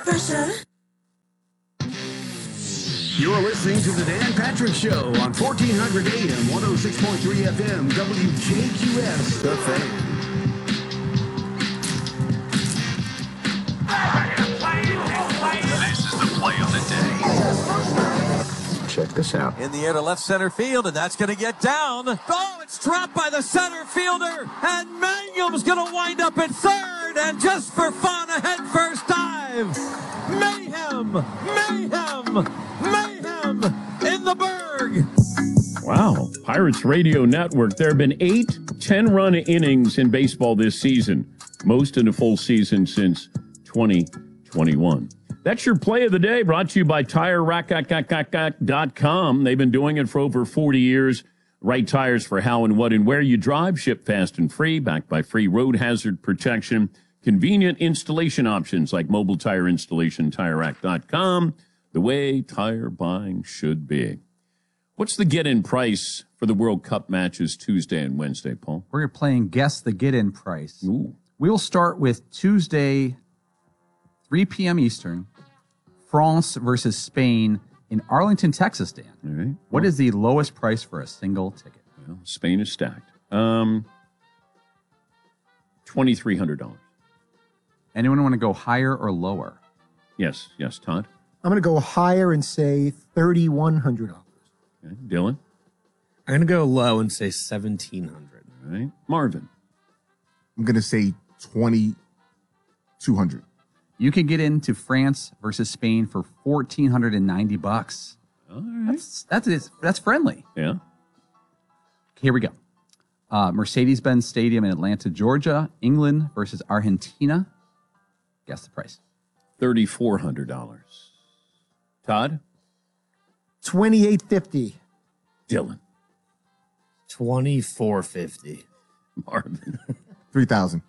You're listening to the Dan Patrick Show on 1400 AM, 106.3 FM, WJQS, The Fan. This is the play of the day. Check this out. In the air to left center field, and that's going to get down. Oh, it's dropped by the center fielder, and Mangum's going to wind up at third, and just for fun, a head-first dive. Mayhem in the Berg. Wow. Pirates Radio Network. There have been 8 10-run innings in baseball this season, most in a full season since 2021. That's your play of the day, brought to you by TireRack.com. They've been doing it for over 40 years. Right tires for how and what and where you drive. Ship fast and free, backed by free road hazard protection. Convenient installation options like mobile tire installation, TireRack.com. The way tire buying should be. What's the get-in price for the World Cup matches Tuesday and Wednesday, Paul? We're playing Guess the Get-In Price. Ooh. We'll start with Tuesday, 3 p.m. Eastern, France versus Spain in Arlington, Texas, Dan. All right. What is the lowest price for a single ticket? Well, Spain is stacked. $2,300. Anyone want to go higher or lower? Yes, Todd. I'm going to go higher and say $3,100. Okay. Dylan. I'm going to go low and say $1,700. All right. Marvin. I'm going to say $2,200. You can get into France versus Spain for $1,490. All right. That's friendly. Yeah. Here we go. Mercedes-Benz Stadium in Atlanta, Georgia. England versus Argentina. Guess the price. $3,400. Todd. $2,850. Dylan. $2,450. Marvin. $3,000.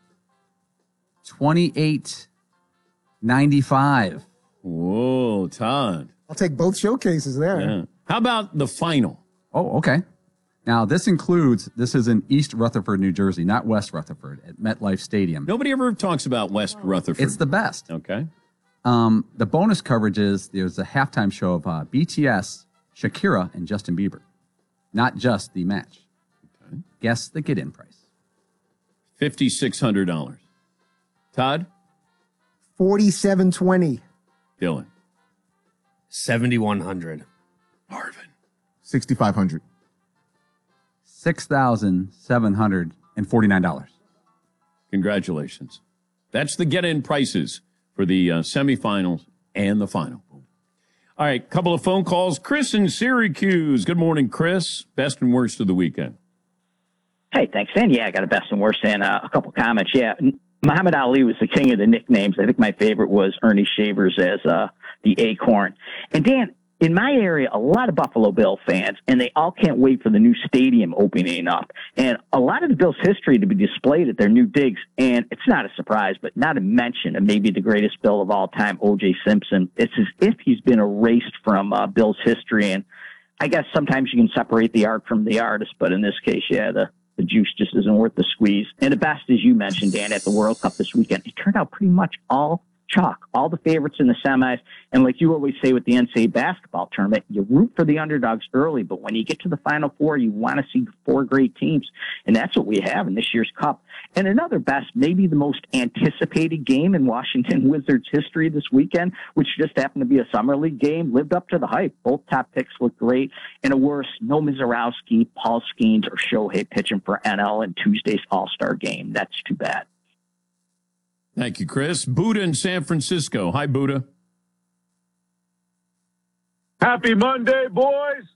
$2,895. Whoa, Todd. I'll take both showcases there. Yeah. How about the final? Oh, okay. Now, this is in East Rutherford, New Jersey, not West Rutherford, at MetLife Stadium. Nobody ever talks about West Rutherford. It's the best. Okay. The bonus coverage is there's a halftime show of BTS, Shakira, and Justin Bieber. Not just the match. Okay. Guess the get-in price. $5,600. Todd? $4,720. Dylan? $7,100. Marvin? $6,500. $6,749. Congratulations. That's the get-in prices for the semifinals and the final. All right, couple of phone calls. Chris in Syracuse. Good morning, Chris. Best and worst of the weekend. Hey, thanks, Dan. Yeah, I got a best and worst and a couple comments. Yeah, Muhammad Ali was the king of the nicknames. I think my favorite was Ernie Shavers as the Acorn. And Dan, in my area, a lot of Buffalo Bill fans, and they all can't wait for the new stadium opening up. And a lot of the Bills' history to be displayed at their new digs. And it's not a surprise, but not a mention of maybe the greatest Bill of all time, O.J. Simpson. It's as if he's been erased from Bills' history. And I guess sometimes you can separate the art from the artist, but in this case, yeah, the juice just isn't worth the squeeze. And the best, as you mentioned, Dan, at the World Cup this weekend, it turned out pretty much all chalk, all the favorites in the semis. And like you always say with the NCAA basketball tournament, you root for the underdogs early, but when you get to the Final Four, you want to see 4 great teams. And that's what we have in this year's Cup. And another best, maybe the most anticipated game in Washington Wizards history this weekend, which just happened to be a summer league game, lived up to the hype. Both top picks looked great. And a worse, no Mizorowski, Paul Skeens, or Shohei pitching for NL in Tuesday's All-Star game. That's too bad. Thank you, Chris. Buddha in San Francisco. Hi, Buddha. Happy Monday, boys.